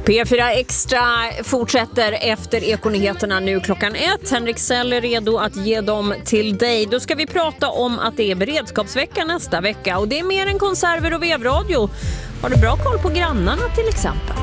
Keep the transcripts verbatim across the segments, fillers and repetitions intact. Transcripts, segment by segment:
P fyra Extra fortsätter efter Ekonyheterna nu klockan ett. Henrik Sell är redo att ge dem till dig. Då ska vi prata om att det är beredskapsvecka nästa vecka. Och det är mer än konserver och vevradio. Har du bra koll på grannarna till exempel?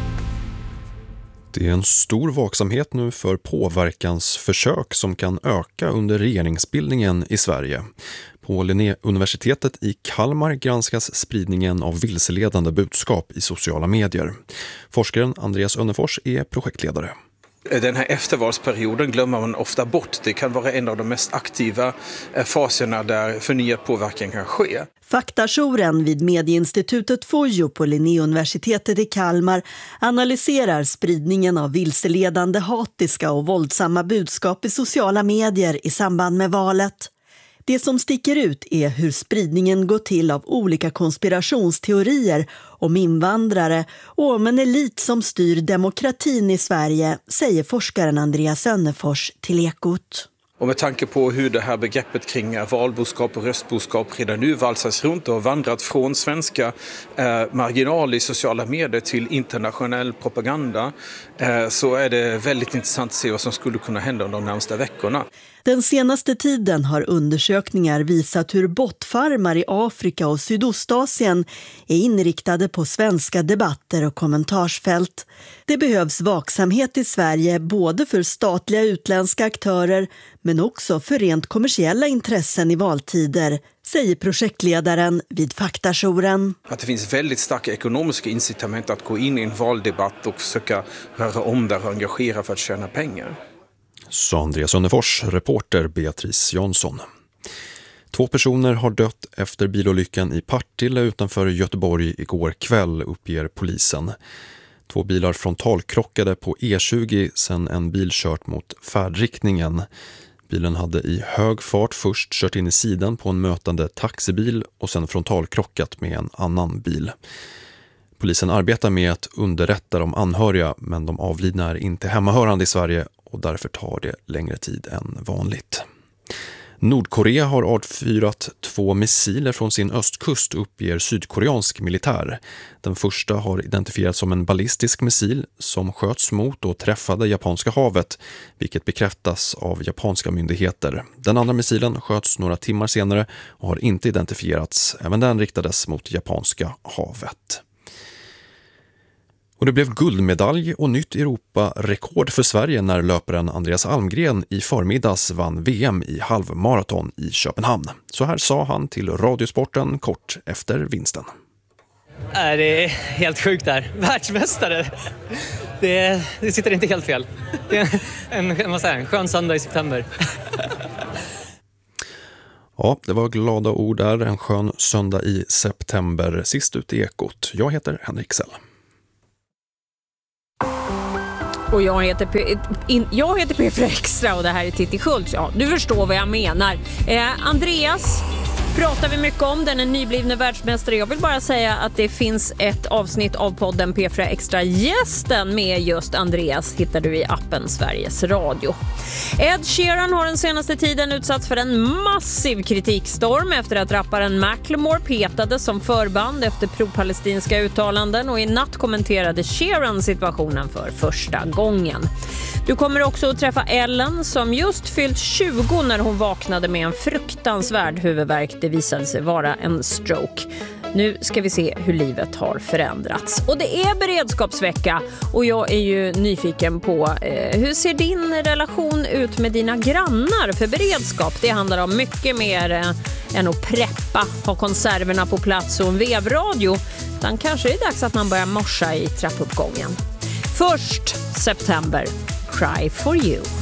Det är en stor vaksamhet nu för påverkansförsök som kan öka under regeringsbildningen i Sverige. På Linnéuniversitetet i Kalmar granskas spridningen av vilseledande budskap i sociala medier. Forskaren Andreas Önnefors är projektledare. Den här eftervalsperioden glömmer man ofta bort. Det kan vara en av de mest aktiva faserna där förnyad påverkan kan ske. Faktajouren vid Medieinstitutet Fojo på Linnéuniversitetet i Kalmar analyserar spridningen av vilseledande, hatiska och våldsamma budskap i sociala medier i samband med valet. Det som sticker ut är hur spridningen går till av olika konspirationsteorier om invandrare och om en elit som styr demokratin i Sverige, säger forskaren Andreas Önnefors till Ekot. Och med tanke på hur det här begreppet kring valboskap och röstboskap redan nu valsas runt och vandrat från svenska eh, marginaler i sociala medier till internationell propaganda eh, så är det väldigt intressant att se vad som skulle kunna hända under de närmaste veckorna. Den senaste tiden har undersökningar visat hur bottfarmar i Afrika och Sydostasien är inriktade på svenska debatter och kommentarsfält. Det behövs vaksamhet i Sverige både för statliga utländska aktörer men också för rent kommersiella intressen i valtider, säger projektledaren vid Faktajouren. Att det finns väldigt starka ekonomiska incitament att gå in i en valdebatt och försöka röra om där och engagera för att tjäna pengar. Så Andreas Önnefors, reporter Beatrice Jansson. Två personer har dött efter bilolyckan i Partille utanför Göteborg igår kväll, uppger polisen. Två bilar frontalkrockade på E tjugo sedan en bil kört mot färdriktningen. Bilen hade i hög fart först kört in i sidan på en mötande taxibil och sen frontalkrockat med en annan bil. Polisen arbetar med att underrätta de anhöriga, men de avlidna är inte hemmahörande i Sverige och därför tar det längre tid än vanligt. Nordkorea har avfyrat två missiler från sin östkust, uppger sydkoreansk militär. Den första har identifierats som en ballistisk missil som sköts mot och träffade Japanska havet, vilket bekräftas av japanska myndigheter. Den andra missilen sköts några timmar senare och har inte identifierats. Även den riktades mot Japanska havet. Och det blev guldmedalj och nytt Europa-rekord för Sverige när löparen Andreas Almgren i förmiddags vann V M i halvmaraton i Köpenhamn. Så här sa han till Radiosporten kort efter vinsten. Det är helt sjukt där. Världsmästare. Det, det sitter inte helt fel. Det är en, en, vad säger, en skön söndag i september. Ja, det var glada ord där. En skön söndag i september. Sist ut i Ekot. Jag heter Henrik Sell. Och jag heter, P- in, jag heter P fyra Extra och det här är Titti Schultz. Ja, du förstår vad jag menar. Eh, Andreas pratar vi mycket om. Den är nyblivne världsmästare. Jag vill bara säga att det finns ett avsnitt av podden P fyra Extra. Gästen med just Andreas hittar du i appen Sveriges Radio. Ed Sheeran har den senaste tiden utsatts för en massiv kritikstorm efter att rapparen Macklemore petade som förband efter pro-palestinska uttalanden, och i natt kommenterade Sheeran situationen för första gången. Du kommer också att träffa Ellen som just fyllt tjugo när hon vaknade med en fruktansvärd huvudvärk. Det visade sig vara en stroke. Nu ska vi se hur livet har förändrats. Och det är beredskapsvecka och jag är ju nyfiken på eh, hur ser din relation ut med dina grannar för beredskap? Det handlar om mycket mer eh, än att preppa, ha konserverna på plats och en vevradio. Utan kanske är det dags att man börjar morsa i trappuppgången. Först september, Cry for you.